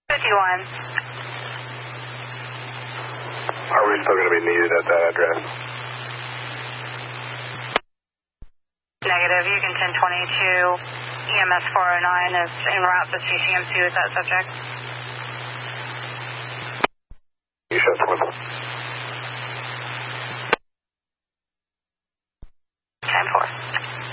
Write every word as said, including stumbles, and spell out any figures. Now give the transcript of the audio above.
fifty-one. Are we still going to be needed at that address? Negative. You can ten twenty-two. E M S four oh nine is en route to C C M C with that subject.